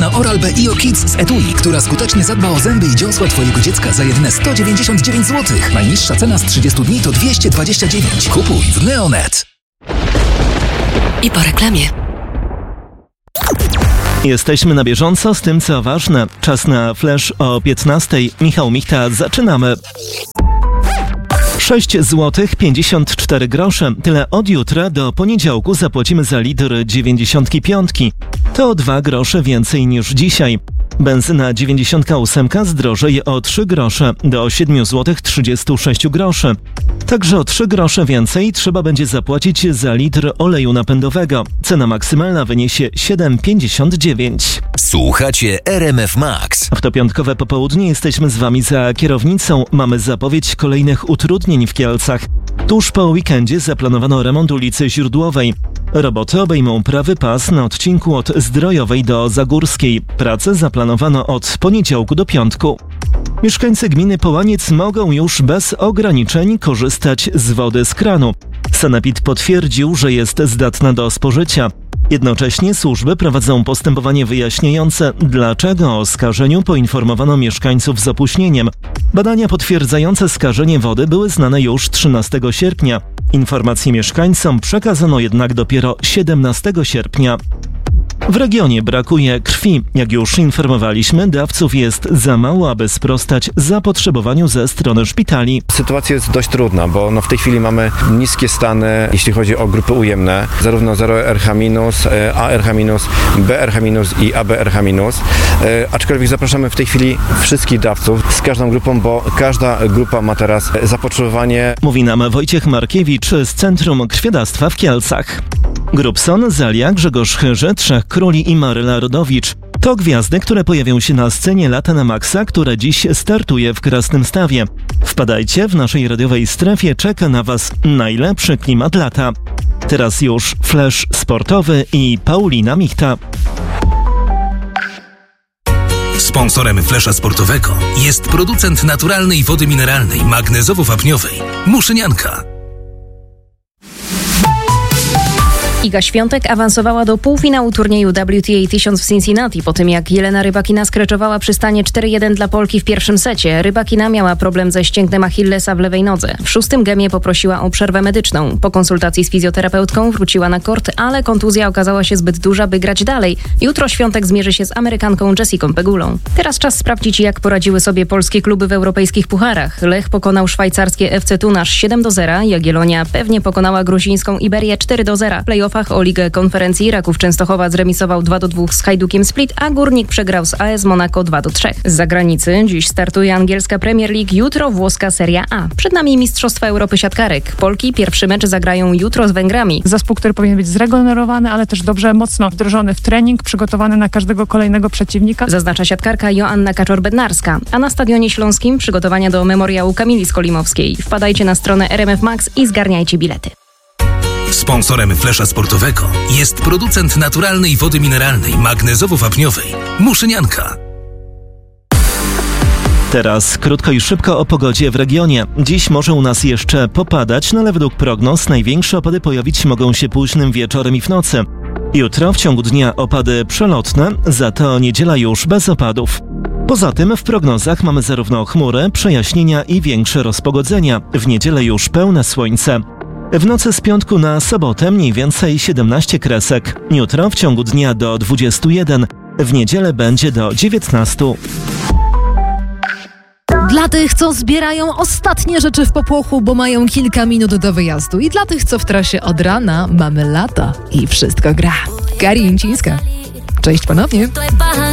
na Oral-B IO Kids z etui, która skutecznie zadba o zęby i dziąsła twojego dziecka za jedyne 199 zł. Najniższa cena z 30 dni to 229. Kupuj w Neonet. I po reklamie. Jesteśmy na bieżąco z tym, co ważne. Czas na flash o 15:00. Michał Michta, zaczynamy. 6 zł 54 grosze. Tyle od jutra do poniedziałku zapłacimy za litr 95. To o 2 grosze więcej niż dzisiaj. Benzyna 98 zdrożeje o 3 grosze do 7 zł 36 groszy. Także o 3 grosze więcej trzeba będzie zapłacić za litr oleju napędowego. Cena maksymalna wyniesie 7,59. Słuchacie RMF Max. W to piątkowe popołudnie jesteśmy z Wami za kierownicą. Mamy zapowiedź kolejnych utrudnień w Kielcach. Tuż po weekendzie zaplanowano remont ulicy Źródłowej. Roboty obejmą prawy pas na odcinku od Zdrojowej do Zagórskiej. Prace zaplanowano od poniedziałku do piątku. Mieszkańcy gminy Połaniec mogą już bez ograniczeń korzystać z wody z kranu. Sanepid potwierdził, że jest zdatna do spożycia. Jednocześnie służby prowadzą postępowanie wyjaśniające, dlaczego o skażeniu poinformowano mieszkańców z opóźnieniem. Badania potwierdzające skażenie wody były znane już 13 sierpnia. Informacje mieszkańcom przekazano jednak dopiero 17 sierpnia. W regionie brakuje krwi. Jak już informowaliśmy, dawców jest za mało, aby sprostać zapotrzebowaniu ze strony szpitali. Sytuacja jest dość trudna, bo w tej chwili mamy niskie stany, jeśli chodzi o grupy ujemne, zarówno 0RH-, ARH-, BRH- i ABRH-. Aczkolwiek zapraszamy w tej chwili wszystkich dawców z każdą grupą, bo każda grupa ma teraz zapotrzebowanie. Mówi nam Wojciech Markiewicz z Centrum Krwiodawstwa w Kielcach. Grubson, Zalia, Grzegorz Chyże, Trzech Króli i Maryla Rodowicz. To gwiazdy, które pojawią się na scenie Lata na Maxa, która dziś startuje w Krasnymstawie. Wpadajcie, w naszej radiowej strefie czeka na Was najlepszy klimat lata. Teraz już flash sportowy i Paulina Michta. Sponsorem flesza sportowego jest producent naturalnej wody mineralnej magnezowo-wapniowej Muszynianka. Iga Świątek awansowała do półfinału turnieju WTA 1000 w Cincinnati po tym, jak Jelena Rybakina skreczowała przy stanie 4-1 dla Polki w pierwszym secie. Rybakina miała problem ze ścięgnem Achillesa w lewej nodze. W 6. gemie poprosiła o przerwę medyczną. Po konsultacji z fizjoterapeutką wróciła na kort, ale kontuzja okazała się zbyt duża, by grać dalej. Jutro Świątek zmierzy się z Amerykanką Jessicą Pegulą. Teraz czas sprawdzić, jak poradziły sobie polskie kluby w europejskich pucharach. Lech pokonał szwajcarskie FC Tunasz 7-0, Jagiellonia pewnie pokonała gruzińską Iberię 4-0. W playoffach o Ligę Konferencji Raków Częstochowa zremisował 2-2 z Hajdukiem Split, a Górnik przegrał z AS Monaco 2-3. Z zagranicy dziś startuje angielska Premier League, jutro włoska Serie A. Przed nami Mistrzostwa Europy siatkarek. Polki pierwszy mecz zagrają jutro z Węgrami. Zespół, który powinien być zregenerowany, ale też dobrze, mocno wdrożony w trening, przygotowany na każdego kolejnego przeciwnika. Zaznacza siatkarka Joanna Kaczor-Bednarska. A na Stadionie Śląskim przygotowania do memoriału Kamili Skolimowskiej. Wpadajcie na stronę RMF Max i zgarniajcie bilety. Sponsorem flesza sportowego jest producent naturalnej wody mineralnej magnezowo-wapniowej Muszynianka. Teraz krótko i szybko o pogodzie w regionie. Dziś może u nas jeszcze popadać, no ale według prognoz największe opady pojawić mogą się późnym wieczorem i w nocy. Jutro w ciągu dnia opady przelotne, za to niedziela już bez opadów. Poza tym w prognozach mamy zarówno chmury, przejaśnienia i większe rozpogodzenia. W niedzielę już pełne słońce. W nocy z piątku na sobotę mniej więcej 17 kresek. Jutro w ciągu dnia do 21. W niedzielę będzie do 19. Dla tych, co zbierają ostatnie rzeczy w popłochu, bo mają kilka minut do wyjazdu. I dla tych, co w trasie od rana, mamy lata i wszystko gra. Kari Incińska. Cześć ponownie.